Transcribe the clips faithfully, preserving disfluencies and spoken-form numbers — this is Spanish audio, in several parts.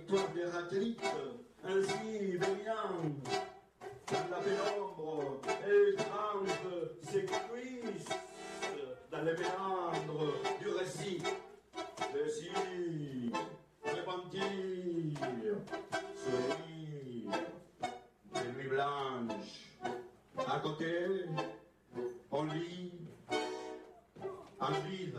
victoire d'Héraclite, ainsi baignant dans la pénombre étrange séquisse dans les méandres du récit. Désir, repentir, sourire, des nuits blanches. À côté, on lit, en vide.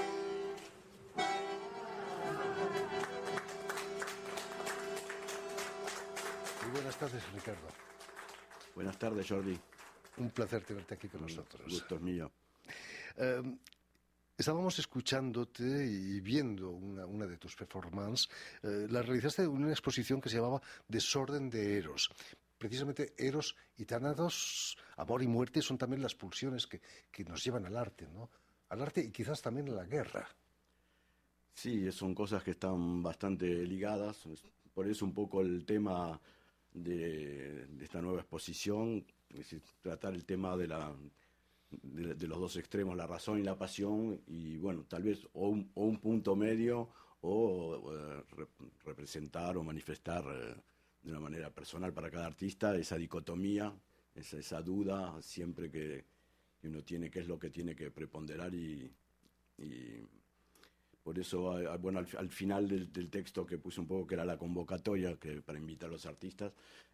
Muy buenas tardes, Ricardo. Buenas tardes, Jordi. Un placer tenerte aquí con nosotros. El gusto es mío. Eh, estábamos escuchándote y viendo una, una de tus performances. Eh, la realizaste en una exposición que se llamaba Desorden de Eros. Precisamente Eros y Tánatos, amor y muerte, son también las pulsiones que, que nos llevan al arte, ¿no? Al arte y quizás también a la guerra. Sí, son cosas que están bastante ligadas. Por eso un poco el tema de, de esta nueva exposición, es decir, tratar el tema de, la, de, de los dos extremos, la razón y la pasión, y bueno, tal vez o un, o un punto medio, o eh, rep, representar o manifestar eh, de una manera personal para cada artista esa dicotomía, esa, esa duda siempre que, que uno tiene, qué es lo que tiene que preponderar y... y por eso, bueno, al, al final del, del texto que puse un poco, que era la convocatoria que para invitar a los artistas,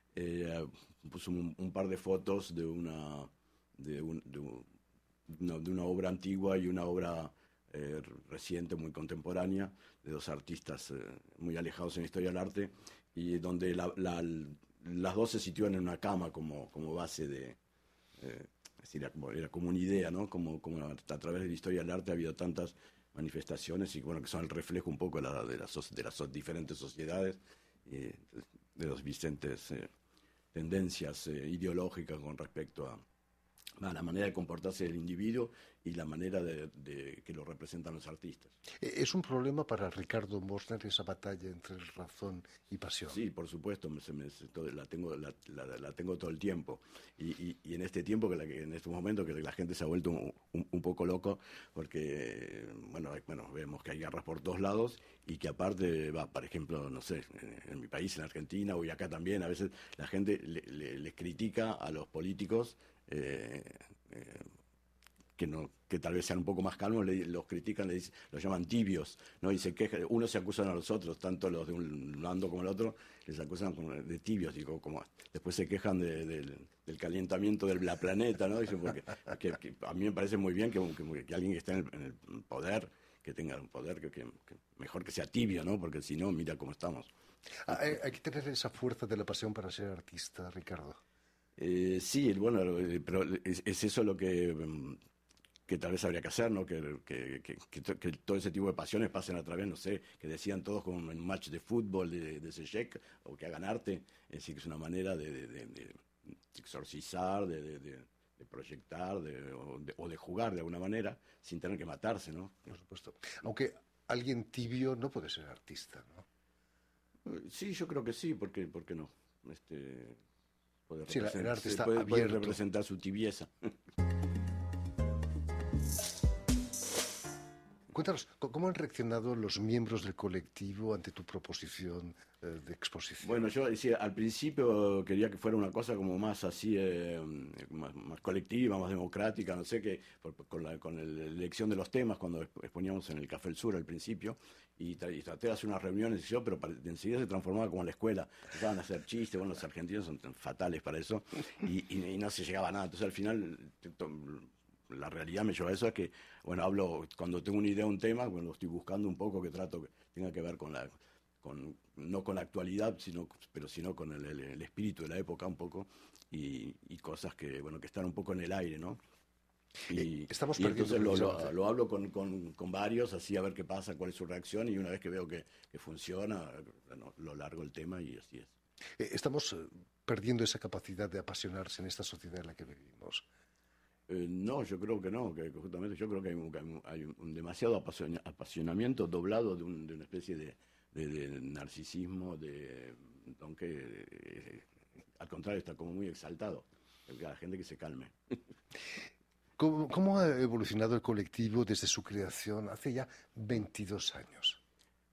eh, puse un, un par de fotos de una de, un, de, un, no, de una obra antigua y una obra eh, reciente, muy contemporánea, de dos artistas eh, muy alejados en la historia del arte, y donde la, la, las dos se sitúan en una cama como, como base de... Eh, es decir, era como, era como una idea, ¿no? Como, como a, a través de la historia del arte ha habido tantas manifestaciones y bueno, que son el reflejo un poco de, la, de, las, de las diferentes sociedades, eh, de las diferentes eh, tendencias eh, ideológicas con respecto a, a la manera de comportarse del individuo y la manera de, de que lo representan los artistas. ¿Es un problema para Ricardo Mosner esa batalla entre razón y pasión? Sí, por supuesto, me, me, la, tengo, la, la, la tengo todo el tiempo. Y, y, y en este tiempo, que, la, que en estos momentos, que la gente se ha vuelto un, un, un poco loco, porque bueno, bueno, vemos que hay guerras por todos lados y que aparte, va, por ejemplo, no sé, en, en mi país, en Argentina, o y acá también, a veces la gente le, le, les critica a los políticos eh, eh, que no que tal vez sean un poco más calmos, le, los critican, le, los llaman tibios, ¿no? Y se quejan, unos se acusan a los otros, tanto los de un bando como el otro, les acusan como de tibios, digo, como después se quejan de, de, del calentamiento del la planeta, ¿no? Dicen, porque que, que a mí me parece muy bien que, que, que alguien que esté en el, en el poder, que tenga un poder, que, que, que mejor que sea tibio, ¿no? Porque si no, mira cómo estamos. Hay, hay que tener esa fuerza de la pasión para ser artista, Ricardo. Eh, sí, bueno, pero es, es eso lo que... que tal vez habría que hacer, ¿no? Que, que, que, que, que todo ese tipo de pasiones pasen a través, no sé, que decían todos como en un match de fútbol de, de Zizek, o que hagan arte, es decir, que es una manera de, de, de, de exorcizar, de, de, de, de proyectar, de, o, de, o de jugar de alguna manera, sin tener que matarse, ¿no? Por supuesto. Aunque alguien tibio no puede ser artista, ¿no? Sí, yo creo que sí, porque, ¿por qué no? Este, puede sí, el arte está puede, abierto. puede representar su tibieza. Cuéntanos, ¿cómo han reaccionado los miembros del colectivo ante tu proposición eh, de exposición? Bueno, yo decía, al principio quería que fuera una cosa como más así, eh, más, más colectiva, más democrática, no sé, que por, con, la, con la elección de los temas, cuando exponíamos en el Café El Sur al principio, y, tra y traté de hacer unas reuniones y yo, pero para, enseguida se transformaba como en la escuela, empezaban a hacer chistes, bueno, los argentinos son fatales para eso, y, y, y no se llegaba a nada, entonces al final... la realidad me lleva a eso, es que, bueno, hablo, cuando tengo una idea, un tema, bueno, estoy buscando un poco que trato que tenga que ver con la, con, no con la actualidad, sino, pero sino con el, el, el espíritu de la época un poco, y, y cosas que, bueno, que están un poco en el aire, ¿no? Y, eh, estamos y entonces lo, lo, lo hablo con, con, con varios, así a ver qué pasa, cuál es su reacción, y una vez que veo que, que funciona, bueno, lo largo el tema y así es. Eh, estamos eh, perdiendo esa capacidad de apasionarse en esta sociedad en la que vivimos. Eh, no, yo creo que no, que justamente yo creo que hay un, hay un demasiado apasionamiento doblado de, un, de una especie de, de, de narcisismo, de, aunque eh, al contrario está como muy exaltado, a la gente que se calme. ¿Cómo, ¿Cómo ha evolucionado el colectivo desde su creación hace ya veintidós años?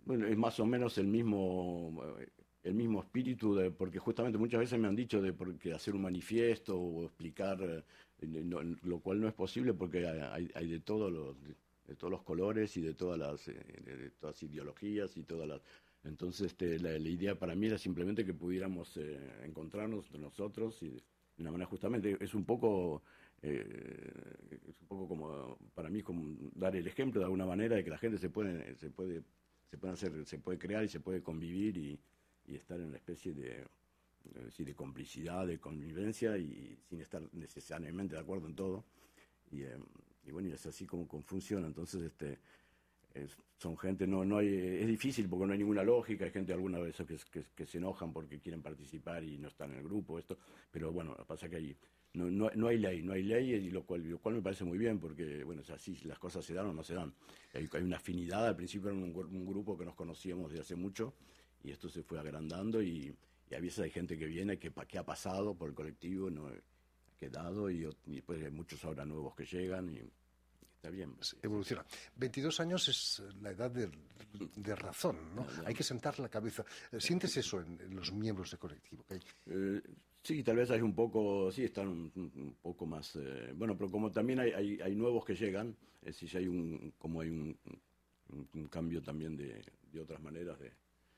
Bueno, es más o menos el mismo el mismo espíritu, de, porque justamente muchas veces me han dicho de porque hacer un manifiesto o explicar, eh, no, lo cual no es posible porque hay, hay de todos los de, de todos los colores y de todas las eh, de, de todas las ideologías y todas las. Entonces, este, la, la idea para mí era simplemente que pudiéramos eh, encontrarnos nosotros y de una manera justamente es un poco eh, es un poco como para mí como dar el ejemplo de alguna manera de que la gente se puede se puede se puede hacer se puede crear y se puede convivir y, y estar en una especie de es decir, de complicidad, de convivencia y sin estar necesariamente de acuerdo en todo y, eh, y bueno, y es así como, como funciona. Entonces este es, son gente, no no hay, es difícil porque no hay ninguna lógica, hay gente alguna vez que, que, que se enojan porque quieren participar y no están en el grupo, esto, pero bueno, pasa que hay, no, no, no hay ley, no hay ley, y lo cual, lo cual me parece muy bien porque, bueno, es así, las cosas se dan o no se dan. Hay, hay una afinidad, al principio era un, un grupo que nos conocíamos desde hace mucho y esto se fue agrandando y, y a veces hay gente que viene que, que ha pasado por el colectivo, no ha quedado y, y después hay muchos ahora nuevos que llegan y está bien. Sí, evoluciona. veintidós años es la edad de, de razón, ¿no? No, no. Hay que sentar la cabeza. ¿Sientes eso en, en los miembros del colectivo? ¿Okay? Eh, sí, tal vez hay un poco, sí, están un, un poco más, eh, bueno, pero como también hay, hay, hay nuevos que llegan, es decir, hay un, como hay un, un, un cambio también de, de otras maneras de,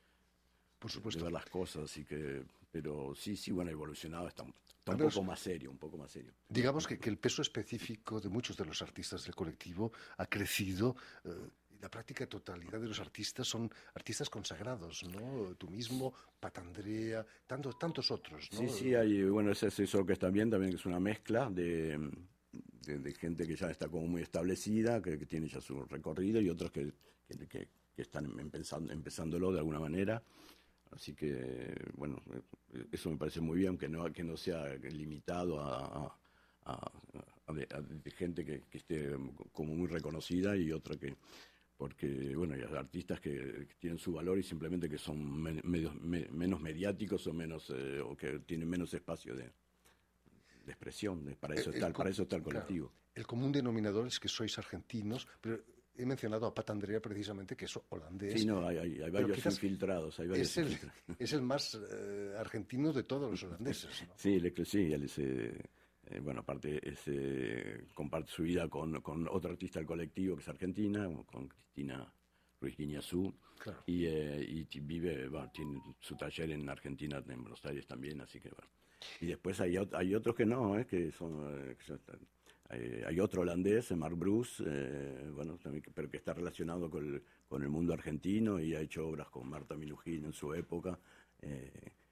Por de supuesto. ver las cosas, así que, pero sí, sí, bueno, evolucionado, está, está un Menos, poco más serio, un poco más serio. digamos que, que el peso específico de muchos de los artistas del colectivo ha crecido. Eh, la práctica totalidad de los artistas son artistas consagrados, ¿no? Tú mismo, Patandrea, tantos, tantos otros, ¿no? Sí, sí, hay, bueno, ese es eso que está bien, también que es una mezcla de, de, de gente que ya está como muy establecida, que, que tiene ya su recorrido, y otros que, que, que, que están empezando, empezándolo de alguna manera. Así que, bueno, eso me parece muy bien, que no, que no sea limitado a, a, a, a, de, a de gente que, que esté como muy reconocida y otra que, porque, bueno, hay artistas que, que tienen su valor y simplemente que son me, medios, me, menos mediáticos o menos eh, o que tienen menos espacio de, de expresión. Para eso, El, está, el, para eso está el colectivo. Claro, el común denominador es que sois argentinos, pero he mencionado a Patandrea precisamente, que es holandés. Sí, no, hay, hay, hay varios infiltrados. Hay varios es, el, infiltrados. es el más eh, argentino de todos los holandeses, ¿no? Sí, le, sí, él es, eh, eh, bueno, aparte es, eh, comparte su vida con, con otro artista del colectivo que es argentina, con Cristina Ruiz Guiñazú, claro. y, eh, y vive, bueno, tiene su taller en Argentina, en Buenos Aires también, así que bueno. Y después hay, hay otros que no, eh, que son... Eh, que son hay, hay otro holandés, Mark Bruce, eh, bueno, también, pero que está relacionado con el, con el mundo argentino y ha hecho obras con Marta Minujín en su época. Eh,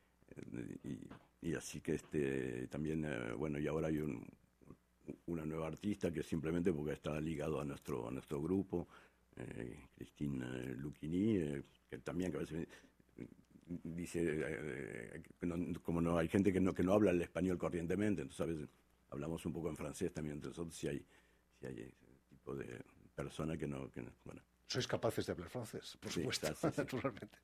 y, y así que este también, eh, bueno, y ahora hay un, una nueva artista que simplemente porque está ligado a nuestro, a nuestro grupo, eh, Christine Lucchini, eh, que también que a veces dice, eh, que no, como no hay gente que no, que no habla el español corrientemente, entonces a veces hablamos un poco en francés también entre nosotros, si hay, si hay ese tipo de persona que no, que no, bueno. Sois capaces de hablar francés, por sí, supuesto, está, sí, sí. naturalmente.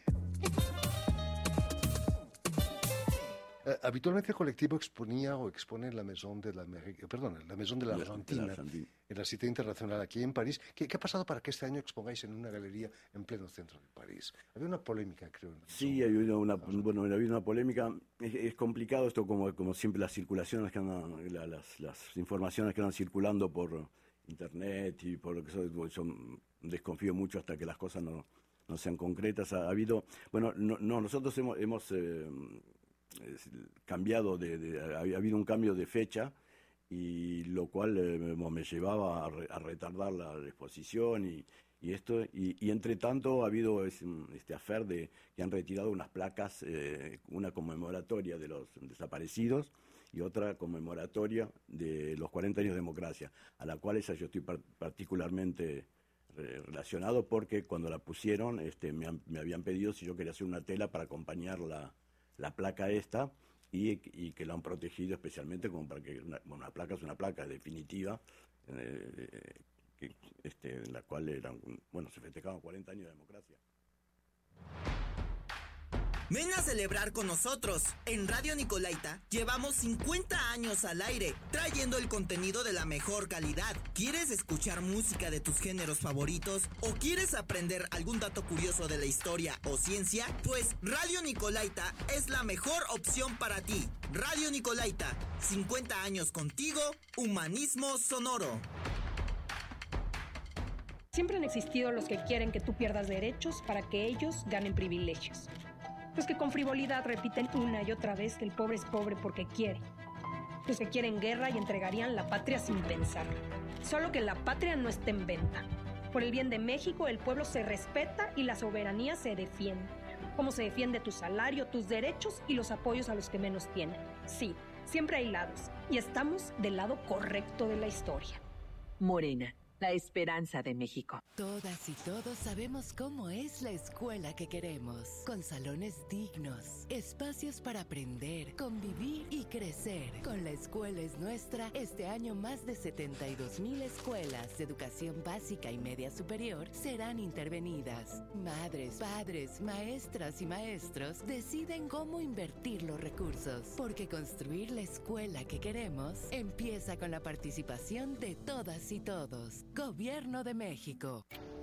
Uh, habitualmente el colectivo exponía o expone en la Maison de la América, perdón, en la Maison de la Argentina, de la en la Cité Internacional aquí en París. ¿Qué, ¿Qué ha pasado para que este año expongáis en una galería en pleno centro de París? Había una polémica, creo. En sí, hay una, una, bueno, ha habido una polémica. Es, es complicado esto, como, como siempre, las circulaciones que andan, la, las, las informaciones que andan circulando por internet y por lo que son, yo desconfío mucho hasta que las cosas no, no sean concretas. Ha, ha habido, bueno, no, no nosotros hemos, hemos eh, cambiado, de, de, ha habido un cambio de fecha y lo cual eh, me llevaba a, re, a retardar la, la exposición y, y esto y, y entre tanto ha habido este afer de que han retirado unas placas, eh, una conmemoratoria de los desaparecidos y otra conmemoratoria de los cuarenta años de democracia, a la cual esa yo estoy par particularmente relacionado porque cuando la pusieron este, me, han, me habían pedido si yo quería hacer una tela para acompañar la, la placa esta y, y que la han protegido especialmente como para que una, bueno, una placa es una placa definitiva eh, que, este, en la cual eran, bueno, se festejaban cuarenta años de democracia. Ven a celebrar con nosotros. En Radio Nicolaita llevamos cincuenta años al aire, trayendo el contenido de la mejor calidad. ¿Quieres escuchar música de tus géneros favoritos? ¿O quieres aprender algún dato curioso de la historia o ciencia? Pues Radio Nicolaita es la mejor opción para ti. Radio Nicolaita, cincuenta años contigo, humanismo sonoro. Siempre han existido los que quieren que tú pierdas derechos para que ellos ganen privilegios. Los que con frivolidad repiten una y otra vez que el pobre es pobre porque quiere. Los que quieren guerra y entregarían la patria sin pensar. Solo que la patria no está en venta. Por el bien de México, el pueblo se respeta y la soberanía se defiende. Como se defiende tu salario, tus derechos y los apoyos a los que menos tienen. Sí, siempre hay lados. Y estamos del lado correcto de la historia. Morena, la esperanza de México. Todas y todos sabemos cómo es la escuela que queremos, con salones dignos, espacios para aprender, convivir y crecer. Con La Escuela es Nuestra, este año más de setenta y dos mil escuelas de educación básica y media superior serán intervenidas. Madres, padres, maestras y maestros deciden cómo invertir los recursos, porque construir la escuela que queremos empieza con la participación de todas y todos. Gobierno de México.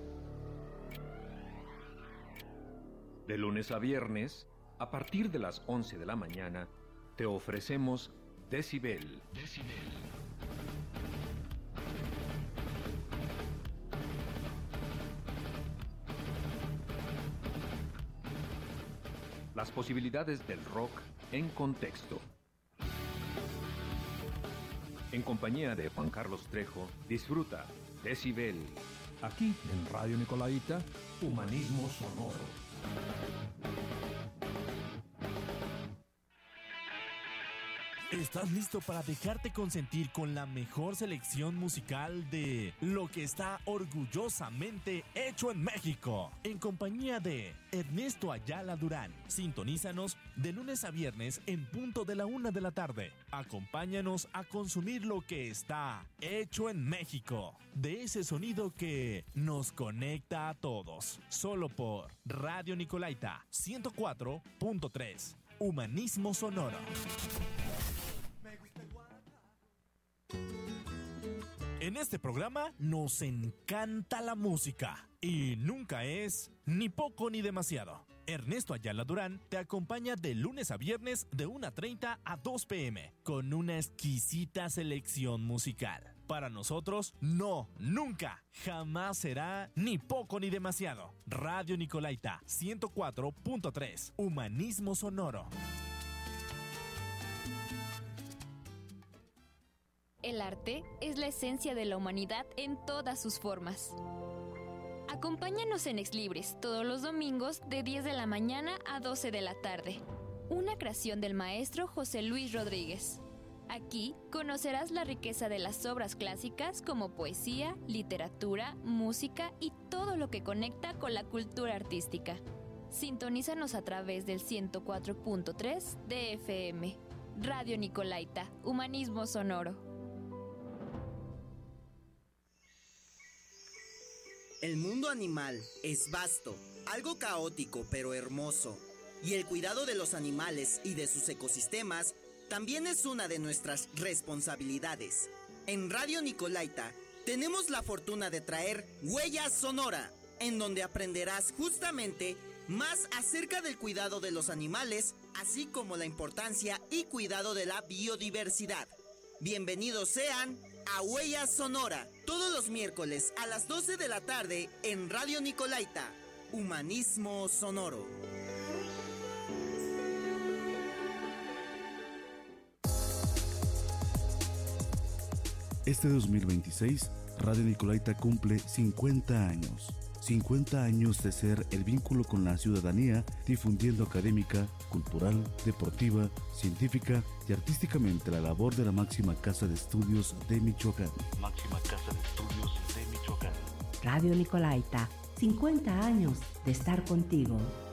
De lunes a viernes, a partir de las once de la mañana, te ofrecemos Decibel. Decibel. Las posibilidades del rock en contexto. En compañía de Juan Carlos Trejo, disfruta Decibel. Aquí en Radio Nicolaita, Humanismo Sonoro. ¿Estás listo para dejarte consentir con la mejor selección musical de lo que está orgullosamente hecho en México? En compañía de Ernesto Ayala Durán. Sintonízanos de lunes a viernes en punto de la una de la tarde. Acompáñanos a consumir lo que está hecho en México. De ese sonido que nos conecta a todos. Solo por Radio Nicolaita ciento cuatro punto tres. Humanismo sonoro. En este programa nos encanta la música y nunca es ni poco ni demasiado. Ernesto Ayala Durán te acompaña de lunes a viernes de una treinta a dos pm con una exquisita selección musical. Para nosotros, no, nunca, jamás será ni poco ni demasiado. Radio Nicolaita ciento cuatro punto tres. Humanismo sonoro. El arte es la esencia de la humanidad en todas sus formas. Acompáñanos en Exlibris todos los domingos de diez de la mañana a doce de la tarde. Una creación del maestro José Luis Rodríguez. Aquí conocerás la riqueza de las obras clásicas como poesía, literatura, música y todo lo que conecta con la cultura artística. Sintonízanos a través del ciento cuatro punto tres de F M. Radio Nicolaita, Humanismo Sonoro. El mundo animal es vasto, algo caótico pero hermoso, y el cuidado de los animales y de sus ecosistemas también es una de nuestras responsabilidades. En Radio Nicolaita tenemos la fortuna de traer Huella Sonora, en donde aprenderás justamente más acerca del cuidado de los animales, así como la importancia y cuidado de la biodiversidad. Bienvenidos sean a Huella Sonora, todos los miércoles a las doce de la tarde en Radio Nicolaita, Humanismo Sonoro. Este dos mil veintiséis, Radio Nicolaita cumple cincuenta años. cincuenta años de ser el vínculo con la ciudadanía, difundiendo académica, cultural, deportiva, científica y artísticamente la labor de la máxima casa de estudios de Michoacán. Máxima casa de estudios de Michoacán. Radio Nicolaita, cincuenta años de estar contigo.